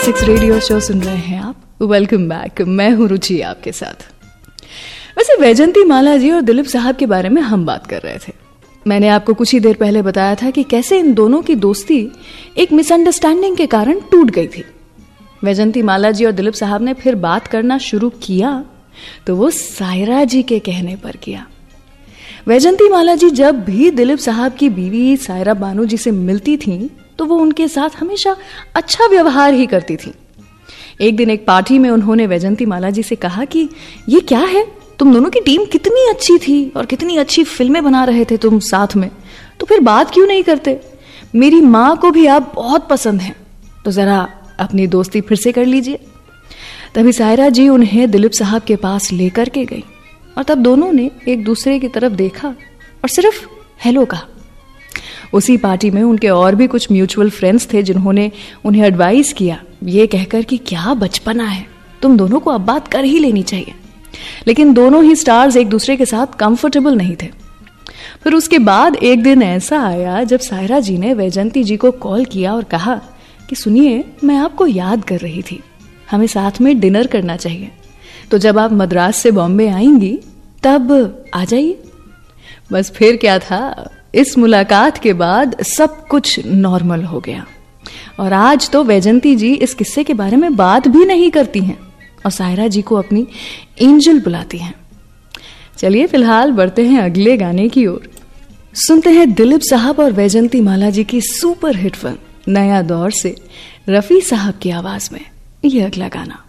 Classics radio show सुन रहे हैं आप। वेलकम बैक, मैं हूं रुचि आपके साथ। वैसे वैजंती माला जी और दिलीप साहब के बारे में हम बात कर रहे थे। मैंने आपको कुछ ही देर पहले बताया था कि कैसे इन दोनों की दोस्ती एक मिसअंडरस्टैंडिंग के कारण टूट गई थी। वैजंती माला जी और दिलीप साहब ने फिर बात करना शुरू किया तो वो सायरा जी के कहने पर किया। वैजंती माला जी जब भी दिलीप साहब की बीवी सायरा बानू जी से मिलती थीं तो वो उनके साथ हमेशा अच्छा व्यवहार ही करती थी। एक दिन एक पार्टी में उन्होंने वैजंती माला जी से कहा कि ये क्या है, तुम दोनों की टीम कितनी अच्छी थी और कितनी अच्छी फिल्में बना रहे थे तुम साथ में, तो फिर बात क्यों नहीं करते? मेरी माँ को भी आप बहुत पसंद हैं, तो जरा अपनी दोस्ती फिर से कर लीजिए। तभी सायरा जी उन्हें दिलीप साहब के पास लेकर के गई और तब दोनों ने एक दूसरे की तरफ देखा और सिर्फ हेलो कहा। उसी पार्टी में उनके और भी कुछ म्यूचुअल फ्रेंड्स थे जिन्होंने उन्हें एडवाइस किया ये कहकर कि क्या बचपना है, तुम दोनों को अब बात कर ही लेनी चाहिए। लेकिन दोनों ही स्टार्स एक दूसरे के साथ कंफर्टेबल नहीं थे। फिर उसके बाद एक दिन ऐसा आया जब सायरा जी ने वैजंती जी को कॉल किया और कहा कि सुनिए, मैं आपको याद कर रही थी, हमें साथ में डिनर करना चाहिए, तो जब आप मद्रास से बॉम्बे आएंगी तब आ जाइए। बस फिर क्या था, इस मुलाकात के बाद सब कुछ नॉर्मल हो गया और आज तो वैजंती जी इस किस्से के बारे में बात भी नहीं करती हैं और सायरा जी को अपनी एंजल बुलाती हैं। चलिए फिलहाल बढ़ते हैं अगले गाने की ओर। सुनते हैं दिलीप साहब और वैजंती माला जी की सुपर हिट फिल्म नया दौर से रफी साहब की आवाज में ये अगला गाना।